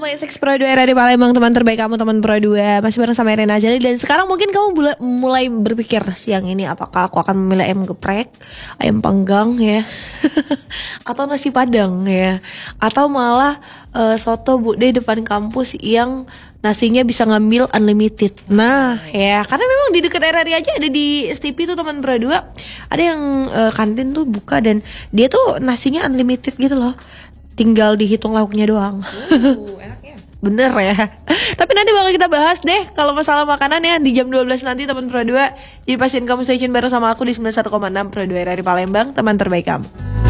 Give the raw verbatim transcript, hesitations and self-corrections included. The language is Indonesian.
sembilan six Pro dua R di Palembang, teman terbaik kamu, teman Pro dua. Masih bareng sama Irina Azali. Dan sekarang mungkin kamu bula- mulai berpikir siang ini apakah aku akan memilih ayam geprek, ayam panggang ya, atau nasi padang ya, atau malah uh, soto bude depan kampus yang nasinya bisa ngambil unlimited. Nah ya, karena memang di dekat R R I aja ada di S T P tuh teman Pro dua, ada yang uh, kantin tuh buka dan dia tuh nasinya unlimited gitu loh. Tinggal dihitung lauknya doang. Uh, enak ya. Bener ya. Tapi nanti bakal kita bahas deh kalau masalah makanan ya di jam dua belas nanti teman Pro dua. Jadi pastiin kamu stay tune bareng sama aku di sembilan puluh satu koma enam Pro dua R R I Palembang, teman terbaik kamu.